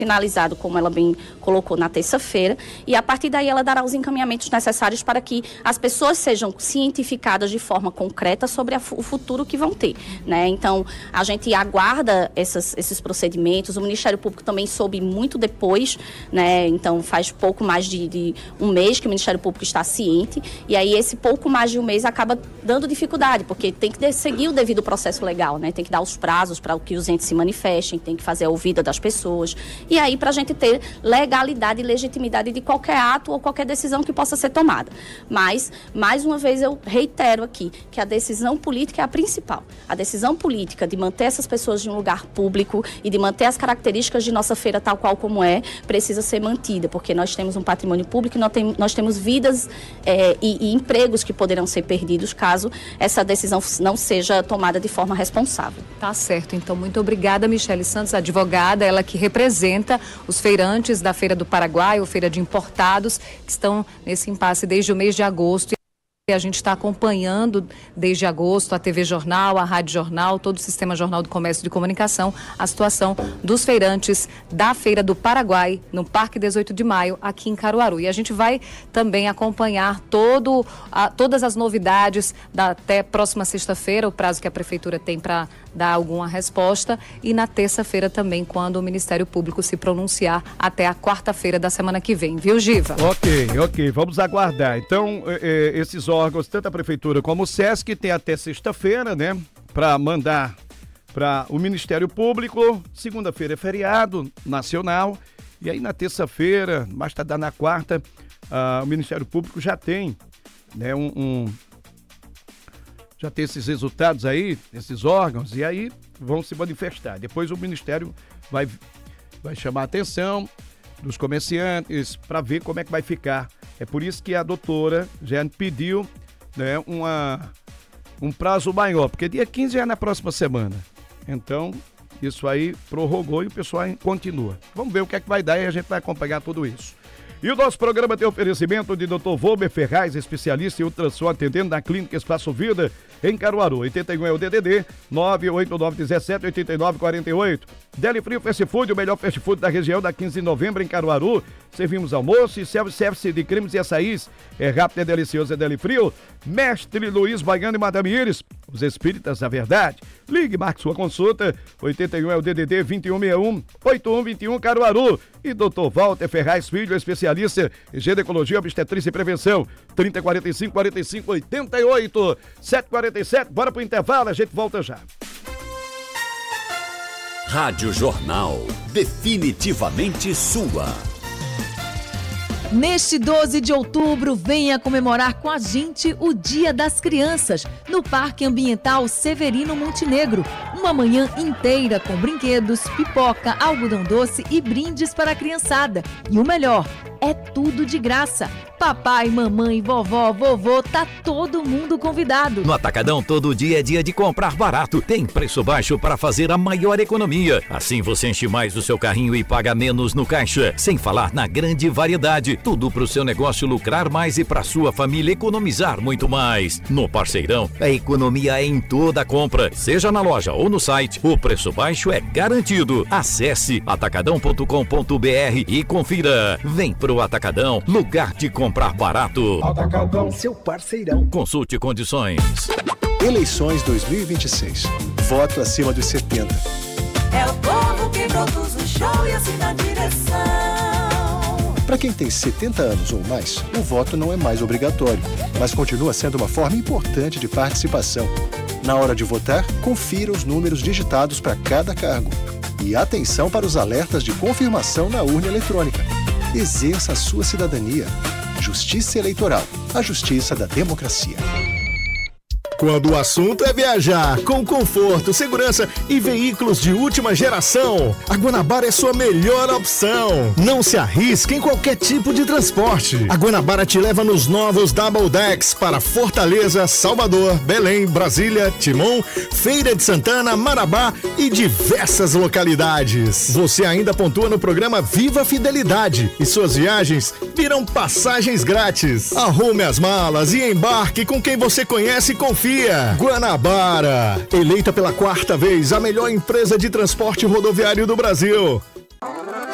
finalizado, como ela bem colocou, na terça-feira, e a partir daí ela dará os encaminhamentos necessários para que as pessoas sejam cientificadas de forma concreta sobre o futuro que vão ter, né? Então, a gente aguarda esses procedimentos. O Ministério Público também soube muito depois, né? Então, faz pouco mais de um mês que o Ministério Público está ciente, e aí esse pouco mais de um mês acaba dando dificuldade, porque tem que seguir o devido processo legal, né? Tem que dar os prazos para que os entes se manifestem, tem que fazer a ouvida das pessoas. E aí, para a gente ter legalidade e legitimidade de qualquer ato ou qualquer decisão que possa ser tomada. Mas, mais uma vez, eu reitero aqui que a decisão política é a principal. A decisão política de manter essas pessoas de um lugar público e de manter as características de nossa feira tal qual como é, precisa ser mantida, porque nós temos um patrimônio público e nós temos vidas e empregos que poderão ser perdidos caso essa decisão não seja tomada de forma responsável. Tá certo. Então, muito obrigada, Michele Santos, advogada, ela que representa os feirantes da Feira do Paraguai, ou Feira de Importados, que estão nesse impasse desde o mês de agosto. A gente está acompanhando desde agosto a TV Jornal, a Rádio Jornal, todo o Sistema Jornal do Comércio e de Comunicação, a situação dos feirantes da Feira do Paraguai, no Parque 18 de Maio, aqui em Caruaru. E a gente vai também acompanhar todas as novidades até próxima sexta-feira, o prazo que a Prefeitura tem para dar alguma resposta, e na terça-feira também, quando o Ministério Público se pronunciar, até a quarta-feira da semana que vem, viu, Giva? Ok, vamos aguardar. Então, esses órgãos, tanto a Prefeitura como o SESC, tem até sexta-feira, né, para mandar para o Ministério Público. Segunda-feira é feriado nacional, e aí na terça-feira, mais tardar na quarta, o Ministério Público já tem, né, já tem esses resultados aí, esses órgãos, e aí vão se manifestar. Depois o Ministério vai chamar a atenção dos comerciantes para ver como é que vai ficar. É por isso que a doutora já pediu, né, um prazo maior, porque dia 15 é na próxima semana. Então, isso aí prorrogou e o pessoal continua. Vamos ver o que é que vai dar e a gente vai acompanhar tudo isso. E o nosso programa tem oferecimento de Dr. Volmer Ferraz, especialista em ultrassom, atendendo na Clínica Espaço Vida, em Caruaru. 81 é o DDD, 989178948. Deli Frio Fast Food, o melhor fast food da região, da 15 de novembro, em Caruaru. Servimos almoço e self-service de cremes e açaís. É rápido, é delicioso, é Deli Frio. Mestre Luiz Baiano e Madame Iris, os espíritas da verdade. Ligue, marque sua consulta. 81 é o DDD 2161-8121, Caruaru. E Dr. Walter Ferraz Filho, especialista em ginecologia, obstetrícia e prevenção. 3045-4588. 7h47, bora pro intervalo, a gente volta já. Rádio Jornal, definitivamente sua. Neste 12 de outubro, venha comemorar com a gente o Dia das Crianças, no Parque Ambiental Severino Montenegro. Uma manhã inteira com brinquedos, pipoca, algodão doce e brindes para a criançada. E o melhor, é tudo de graça. Papai, mamãe, vovó, vovô, tá todo mundo convidado. No Atacadão, todo dia é dia de comprar barato. Tem preço baixo para fazer a maior economia. Assim você enche mais o seu carrinho e paga menos no caixa. Sem falar na grande variedade. Tudo para o seu negócio lucrar mais e para sua família economizar muito mais. No Parceirão, a economia é em toda a compra. Seja na loja ou no site, o preço baixo é garantido. Acesse atacadão.com.br e confira. Vem pro Atacadão, lugar de comprar barato. Atacadão, seu parceirão. Consulte condições. Eleições 2026. Voto acima dos 70. É o povo que produz o show e assim na direção. Para quem tem 70 anos ou mais, o voto não é mais obrigatório, mas continua sendo uma forma importante de participação. Na hora de votar, confira os números digitados para cada cargo. E atenção para os alertas de confirmação na urna eletrônica. Exerça a sua cidadania. Justiça Eleitoral, a justiça da democracia. Quando o assunto é viajar com conforto, segurança e veículos de última geração, a Guanabara é sua melhor opção. Não se arrisque em qualquer tipo de transporte. A Guanabara te leva nos novos Double Decks para Fortaleza, Salvador, Belém, Brasília, Timon, Feira de Santana, Marabá e diversas localidades. Você ainda pontua no programa Viva Fidelidade e suas viagens viram passagens grátis. Arrume as malas e embarque com quem você conhece e confia. Guanabara, eleita pela 4ª vez a melhor empresa de transporte rodoviário do Brasil.